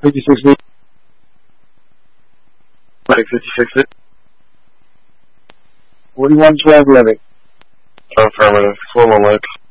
56 feet. 56 feet. 4112 living. Affirmative. Full on lights.